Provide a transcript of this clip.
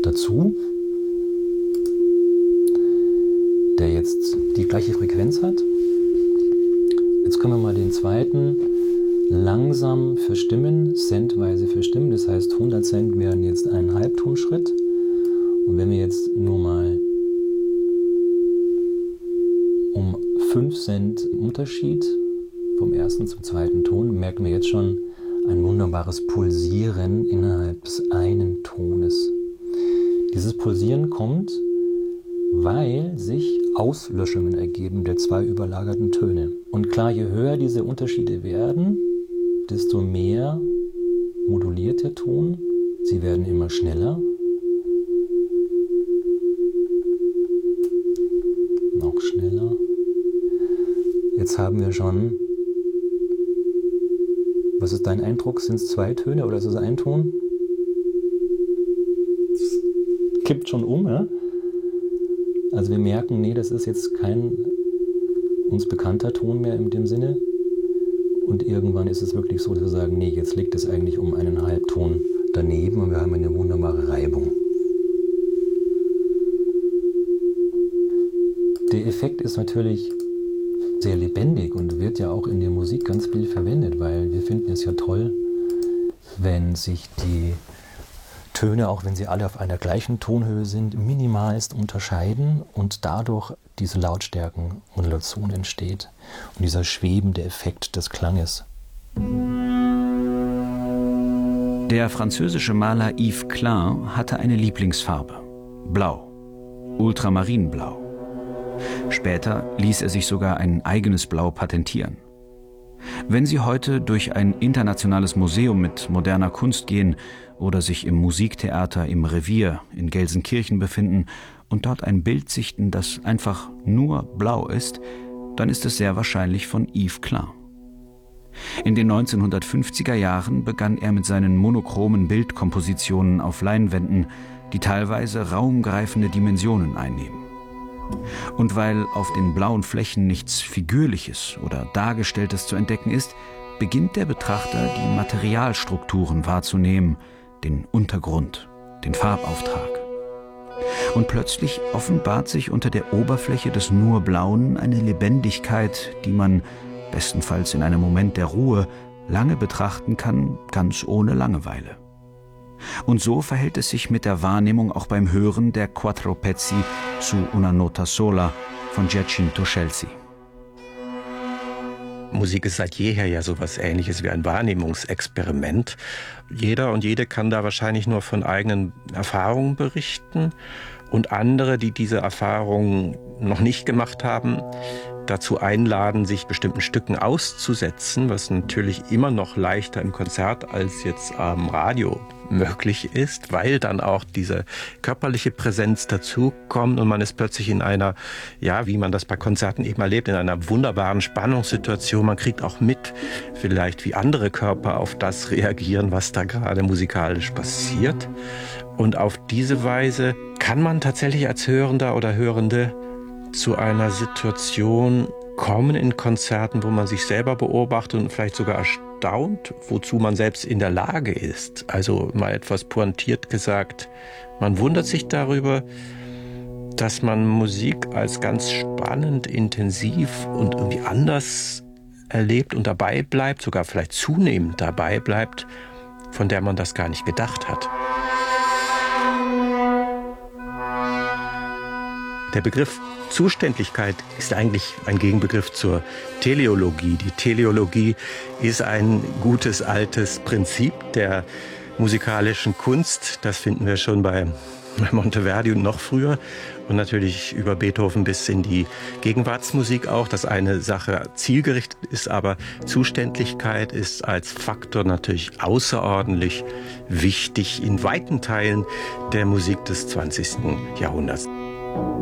dazu, der jetzt die gleiche Frequenz hat. Jetzt können wir mal den zweiten langsam verstimmen, centweise verstimmen. Das heißt, 100 Cent wären jetzt ein Halbtonschritt. Und wenn wir jetzt nur mal um 5 Cent Unterschied vom ersten zum zweiten Ton, merken wir jetzt schon ein wunderbares Pulsieren innerhalb des einen Tones. Dieses Pulsieren kommt, weil sich Auslöschungen ergeben der zwei überlagerten Töne. Und klar, je höher diese Unterschiede werden, desto mehr moduliert der Ton. Sie werden immer schneller. Noch schneller. Jetzt haben wir schon, was ist dein Eindruck? Sind es 2 Töne oder ist es ein Ton? Es kippt schon um, ja? Also wir merken, nee, das ist jetzt kein uns bekannter Ton mehr in dem Sinne. Und irgendwann ist es wirklich so, dass wir sagen, nee, jetzt liegt es eigentlich um einen Halbton daneben und wir haben eine wunderbare Reibung. Der Effekt ist natürlich sehr lebendig und wird ja auch in der Musik ganz viel verwendet, weil wir finden es ja toll, wenn sich die Töne, auch wenn sie alle auf einer gleichen Tonhöhe sind, minimalst unterscheiden und dadurch diese Lautstärkenmodulation entsteht und dieser schwebende Effekt des Klanges. Der französische Maler Yves Klein hatte eine Lieblingsfarbe: Blau, Ultramarinblau. Später ließ er sich sogar ein eigenes Blau patentieren. Wenn Sie heute durch ein internationales Museum mit moderner Kunst gehen oder sich im Musiktheater im Revier in Gelsenkirchen befinden und dort ein Bild sichten, das einfach nur blau ist, dann ist es sehr wahrscheinlich von Yves Klein. In den 1950er Jahren begann er mit seinen monochromen Bildkompositionen auf Leinwänden, die teilweise raumgreifende Dimensionen einnehmen. Und weil auf den blauen Flächen nichts Figürliches oder Dargestelltes zu entdecken ist, beginnt der Betrachter, die Materialstrukturen wahrzunehmen, den Untergrund, den Farbauftrag. Und plötzlich offenbart sich unter der Oberfläche des nur Blauen eine Lebendigkeit, die man, bestenfalls in einem Moment der Ruhe, lange betrachten kann, ganz ohne Langeweile. Und so verhält es sich mit der Wahrnehmung auch beim Hören der Quattro Pezzi su una nota sola von Giacinto Scelsi. Musik ist seit jeher ja sowas Ähnliches wie ein Wahrnehmungsexperiment. Jeder und jede kann da wahrscheinlich nur von eigenen Erfahrungen berichten und andere, die diese Erfahrungen noch nicht gemacht haben, dazu einladen, sich bestimmten Stücken auszusetzen, was natürlich immer noch leichter im Konzert als jetzt am Radio möglich ist, weil dann auch diese körperliche Präsenz dazukommt und man ist plötzlich in einer, ja, wie man das bei Konzerten eben erlebt, in einer wunderbaren Spannungssituation. Man kriegt auch mit, vielleicht wie andere Körper auf das reagieren, was da gerade musikalisch passiert. Und auf diese Weise kann man tatsächlich als Hörender oder Hörende zu einer Situation kommen in Konzerten, wo man sich selber beobachtet und vielleicht sogar erstaunt, wozu man selbst in der Lage ist. Also mal etwas pointiert gesagt, man wundert sich darüber, dass man Musik als ganz spannend, intensiv und irgendwie anders erlebt und dabei bleibt, sogar vielleicht zunehmend dabei bleibt, von der man das gar nicht gedacht hat. Der Begriff Zuständlichkeit ist eigentlich ein Gegenbegriff zur Teleologie. Die Teleologie ist ein gutes altes Prinzip der musikalischen Kunst. Das finden wir schon bei Monteverdi und noch früher. Und natürlich über Beethoven bis in die Gegenwartsmusik auch, dass eine Sache zielgerichtet ist, aber Zuständlichkeit ist als Faktor natürlich außerordentlich wichtig in weiten Teilen der Musik des 20. Jahrhunderts.